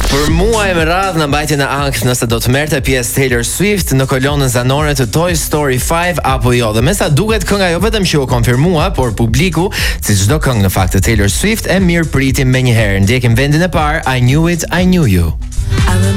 Për muaj me radhë në mbajtjen e ankth nëse do të merrte pjesë Taylor Swift në kolonën zanore të Toy Story 5 apo jo. Dhe me sa duket kënga jo vetëm që u konfirmua, por publiku, si çdo këngë në fakt të Taylor Swift, e mirë pritim menjëherë. Ndjekim vendin e parë, I Knew It, I Knew You.